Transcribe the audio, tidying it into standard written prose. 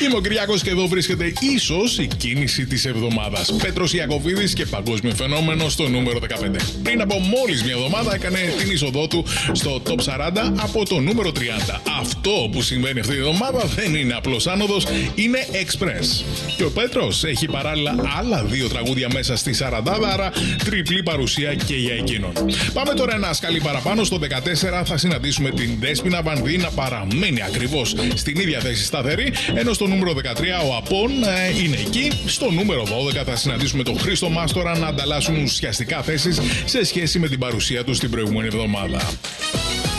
Είμαι ο Κυριάκος και εδώ βρίσκεται ίσως η κίνηση της εβδομάδας. Πέτρος Ιακωβίδης και παγκόσμιο φαινόμενο στο νούμερο 15. Πριν από μόλις μια εβδομάδα έκανε την είσοδό του στο Top 40 από το νούμερο 30. Αυτό που συμβαίνει αυτή τη εβδομάδα δεν είναι απλώς άνοδος, είναι express. Και ο Πέτρος έχει παράλληλα άλλα δύο τραγούδια μέσα στη 40, άρα τριπλή παρουσία και για εκείνον. Πάμε τώρα ένα σκαλί παραπάνω. Στο 14 θα συναντήσουμε την Δέσποινα Βανδύ να παραμένει ακριβώς στην ίδια θέση σταθερή, ενώ στο νούμερο 13 ο Απών είναι εκεί. Στο νούμερο 12 θα συναντήσουμε τον Χρήστο Μάστορα να ανταλλάσσουν ουσιαστικά θέσεις σε σχέση με την παρουσία του την προηγούμενη εβδομάδα.